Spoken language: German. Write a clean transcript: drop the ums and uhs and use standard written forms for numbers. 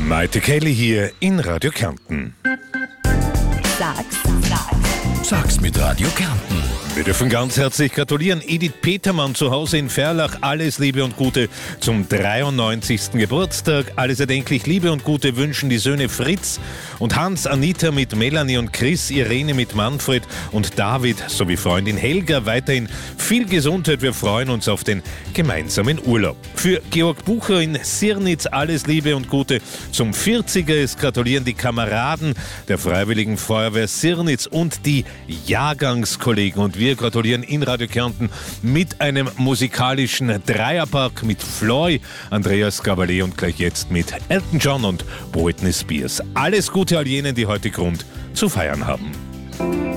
Maite Kelly hier in Radio Kärnten. Sag's mit Radio Kärnten. Wir dürfen ganz herzlich gratulieren. Edith Petermann zu Hause in Ferlach. Alles Liebe und Gute zum 93. Geburtstag. Alles erdenklich Liebe und Gute wünschen die Söhne Fritz und Hans, Anita mit Melanie und Chris, Irene mit Manfred und David sowie Freundin Helga. Weiterhin viel Gesundheit. Wir freuen uns auf den gemeinsamen Urlaub. Für Georg Bucher in Sirnitz alles Liebe und Gute zum 40er. Es gratulieren die Kameraden der Freiwilligen Feuerwehr Sirnitz und die Jahrgangskollegen. Und wir gratulieren in Radio Kärnten mit einem musikalischen Dreierpack mit Floy, Andreas Gabalier und gleich jetzt mit Elton John und Britney Spears. Alles Gute all jenen, die heute Grund zu feiern haben.